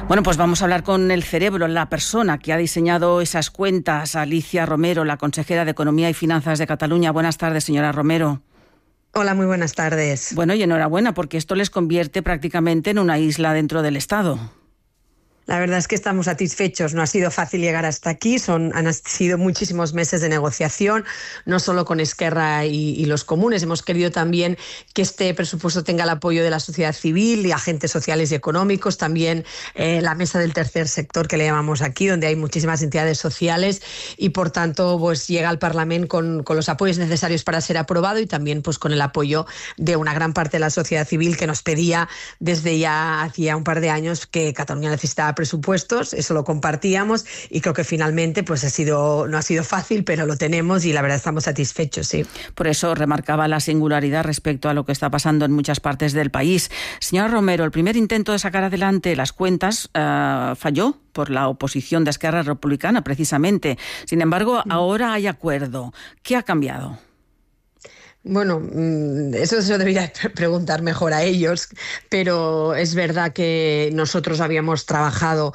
Bueno, pues vamos a hablar con el cerebro, la persona que ha diseñado esas cuentas, Alicia Romero, la consejera de Economía y Finanzas de Cataluña. Buenas tardes, señora Romero. Hola, muy buenas tardes. Bueno, y enhorabuena, porque esto les convierte prácticamente en una isla dentro del Estado. La verdad es que estamos satisfechos. No ha sido fácil llegar hasta aquí. Han sido muchísimos meses de negociación, no solo con Esquerra y los comunes. Hemos querido también que este presupuesto tenga el apoyo de la sociedad civil y agentes sociales y económicos. También la mesa del tercer sector, que le llamamos aquí, donde hay muchísimas entidades sociales y, por tanto, pues llega al Parlamento con los apoyos necesarios para ser aprobado y también pues con el apoyo de una gran parte de la sociedad civil que nos pedía desde ya hacía un par de años que Cataluña necesitaba presupuestos. Eso lo compartíamos y creo que finalmente pues no ha sido fácil, pero lo tenemos y la verdad estamos satisfechos, sí. Por eso remarcaba la singularidad respecto a lo que está pasando en muchas partes del país. Señora Romero, el primer intento de sacar adelante las cuentas falló por la oposición de Esquerra Republicana, precisamente. Sin embargo, ahora hay acuerdo. ¿Qué ha cambiado? Bueno, eso se lo debería preguntar mejor a ellos, pero es verdad que nosotros habíamos trabajado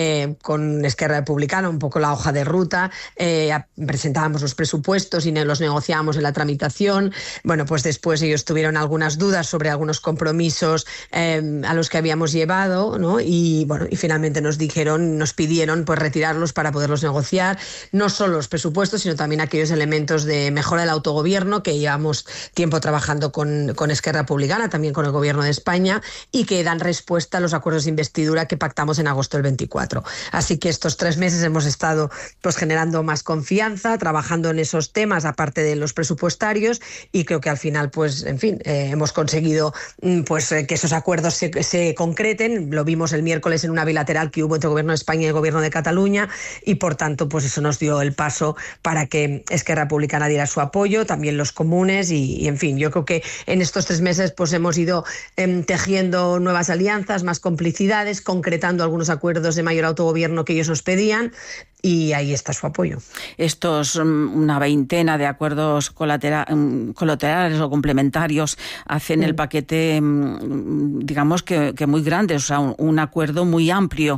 con Esquerra Republicana un poco la hoja de ruta, presentábamos los presupuestos y los negociábamos en la tramitación. Bueno, pues después ellos tuvieron algunas dudas sobre algunos compromisos a los que habíamos llevado, ¿no? Y bueno, y finalmente nos pidieron pues retirarlos para poderlos negociar, no solo los presupuestos, sino también aquellos elementos de mejora del autogobierno que llevamos tiempo trabajando con Esquerra Republicana, también con el Gobierno de España, y que dan respuesta a los acuerdos de investidura que pactamos en agosto del 24. Así que estos 3 meses hemos estado pues generando más confianza, trabajando en esos temas, aparte de los presupuestarios, y creo que al final, pues, en fin, hemos conseguido pues que esos acuerdos se concreten. Lo vimos el miércoles en una bilateral que hubo entre el Gobierno de España y el Gobierno de Cataluña, y por tanto, pues eso nos dio el paso para que Esquerra Republicana diera su apoyo, también los comunes. Y en fin, yo creo que en estos 3 meses pues hemos ido tejiendo nuevas alianzas, más complicidades, concretando algunos acuerdos de mayor autogobierno que ellos nos pedían, y ahí está su apoyo. Estos una veintena de acuerdos colaterales o complementarios hacen el paquete, digamos que muy grande, o sea, un acuerdo muy amplio,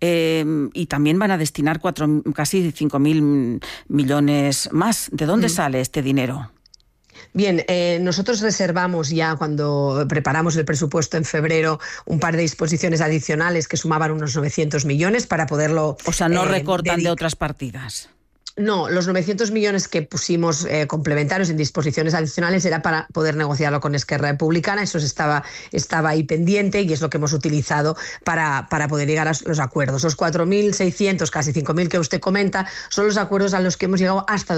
y también van a destinar casi 5.000 millones más. ¿De dónde sale este dinero? Bien, nosotros reservamos ya cuando preparamos el presupuesto en febrero un par de disposiciones adicionales que sumaban unos 900 millones para poderlo... O sea, no recortan de otras partidas. No, los 900 millones que pusimos complementarios en disposiciones adicionales era para poder negociarlo con Esquerra Republicana. Eso estaba ahí pendiente y es lo que hemos utilizado para poder llegar a los acuerdos. Los 4.600, casi 5.000 que usted comenta, son los acuerdos a los que hemos llegado hasta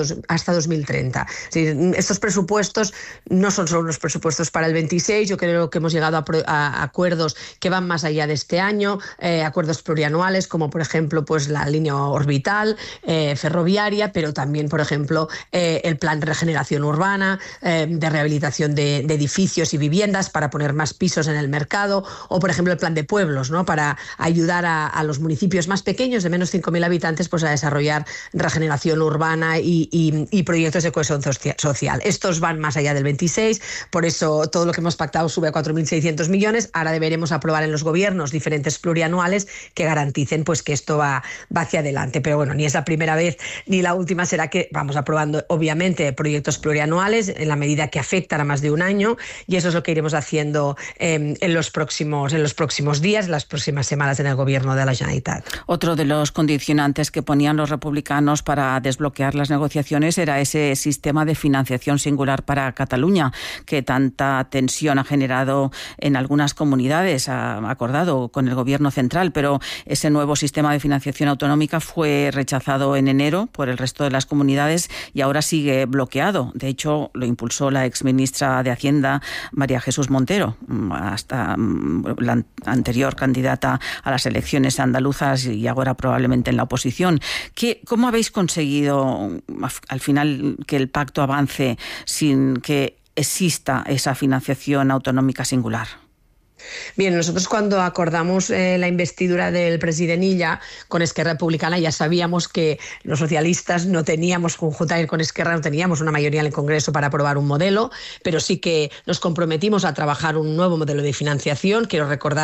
2030. Es decir, estos presupuestos no son solo los presupuestos para el 26. Yo creo que hemos llegado a acuerdos que van más allá de este año, acuerdos plurianuales, como por ejemplo pues la línea orbital, ferroviaria, pero también, por ejemplo, el plan de regeneración urbana, de rehabilitación de edificios y viviendas para poner más pisos en el mercado, o, por ejemplo, el plan de pueblos, ¿no? Para ayudar a los municipios más pequeños, de menos 5.000 habitantes, pues a desarrollar regeneración urbana y proyectos de cohesión social. Estos van más allá del 26, por eso todo lo que hemos pactado sube a 4.600 millones. Ahora deberemos aprobar en los gobiernos diferentes plurianuales que garanticen pues que esto va hacia adelante. Pero bueno, ni es la primera vez ni la última será que vamos aprobando, obviamente, proyectos plurianuales en la medida que afectan a más de un año, y eso es lo que iremos haciendo en los próximos días, en las próximas semanas en el Gobierno de la Generalitat. Otro de los condicionantes que ponían los republicanos para desbloquear las negociaciones era ese sistema de financiación singular para Cataluña, que tanta tensión ha generado en algunas comunidades, ha acordado con el Gobierno central, pero ese nuevo sistema de financiación autonómica fue rechazado en enero por el resto de las comunidades y ahora sigue bloqueado. De hecho, lo impulsó la exministra de Hacienda, María Jesús Montero, hasta la anterior candidata a las elecciones andaluzas y ahora probablemente en la oposición. ¿Cómo habéis conseguido al final que el pacto avance sin que exista esa financiación autonómica singular? Bien, nosotros cuando acordamos la investidura del president Illa con Esquerra Republicana ya sabíamos que los socialistas no teníamos, conjuntamente con Esquerra, no teníamos una mayoría en el Congreso para aprobar un modelo, pero sí que nos comprometimos a trabajar un nuevo modelo de financiación. Quiero recordar